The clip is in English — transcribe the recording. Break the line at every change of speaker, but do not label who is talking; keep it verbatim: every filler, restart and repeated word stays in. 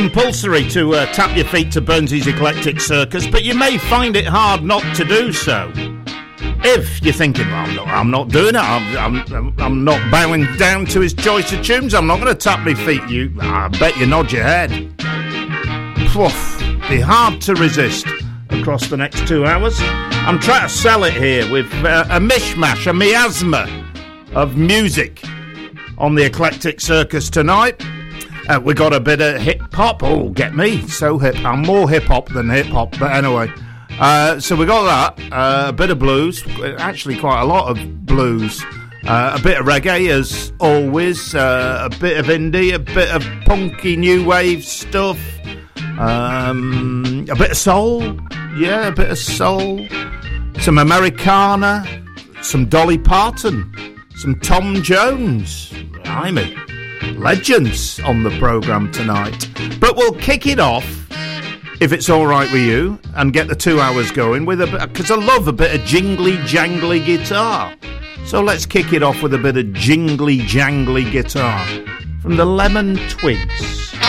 Compulsory to uh, tap your feet to Burnsy's Eclectic Circus, but you may find it hard not to do so. If you're thinking, well, I'm not, I'm not doing it, I'm, I'm, I'm not bowing down to his choice of tunes, I'm not going to tap my feet, you, I bet you nod your head. Poof, be hard to resist across the next two hours. I'm trying to sell it here with uh, a mishmash, a miasma of music on the Eclectic Circus tonight. Uh, we got a bit of hip-hop. Oh, get me, so hip. I'm more hip-hop than hip-hop, but anyway. Uh, so we got that, uh, a bit of blues, actually quite a lot of blues, uh, a bit of reggae as always, uh, a bit of indie, a bit of punky new wave stuff, um, a bit of soul, yeah, a bit of soul, some Americana, some Dolly Parton, some Tom Jones, blimey, legends on the programme tonight. But we'll kick it off, if it's all right with you, and get the two hours going with a bit, because I love a bit of jingly jangly guitar. So let's kick it off with a bit of jingly jangly guitar from the Lemon Twigs.